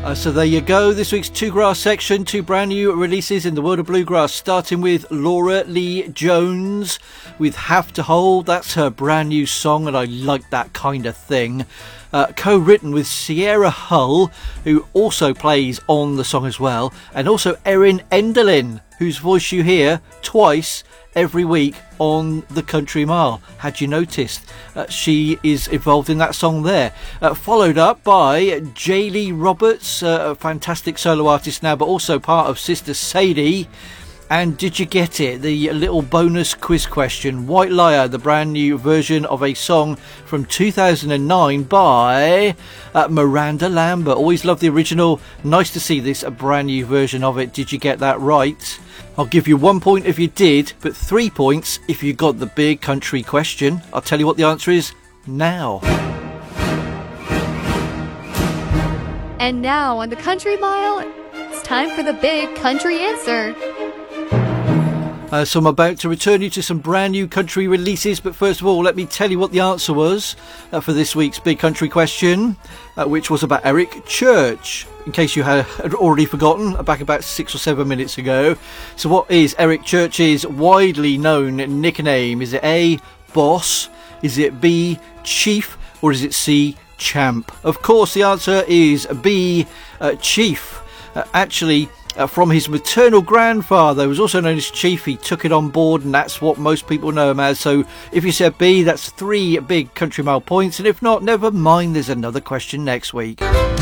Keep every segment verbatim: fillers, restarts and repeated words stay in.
Uh, so there you go, this week's Two Grass section, two brand new releases in the world of bluegrass, starting with Laura Lee Jones with Have to Hold. That's her brand new song, and I like that kind of thing. Uh, co-written with Sierra Hull, who also plays on the song as well, and also Erin Enderlin, whose voice you hear twice every week on the Country Mile. Had you noticed? Uh, she is involved in that song there. Uh, followed up by Jaylee Roberts, uh, a fantastic solo artist now, but also part of Sister Sadie. And did you get it? The little bonus quiz question. White Liar, the brand new version of a song from two thousand nine by uh, Miranda Lambert. Always loved the original. Nice to see this, a brand new version of it. Did you get that right? I'll give you one point if you did, but three points if you got the big country question. I'll tell you what the answer is now. And now on the Country Mile, it's time for the big country answer. Uh, so I'm about to return you to some brand new country releases, but first of all, let me tell you what the answer was uh, for this week's big country question, uh, which was about Eric Church, in case you had already forgotten, back about six or seven minutes ago. So what is Eric Church's widely known nickname? Is it A, Boss? Is it B, Chief? Or is it C, Champ? Of course, the answer is B, uh, Chief. Uh, actually, Uh, from his maternal grandfather, who was also known as Chief. He took it on board, and that's what most people know him as. So if you said B, that's three big Country Mile points, and if not, never mind, there's another question next week.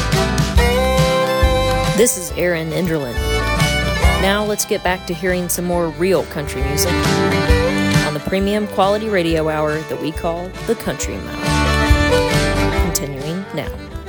This is Erin Enderlin. Now let's get back to hearing some more real country music on the premium quality radio hour that we call the Country Mile. Continuing now.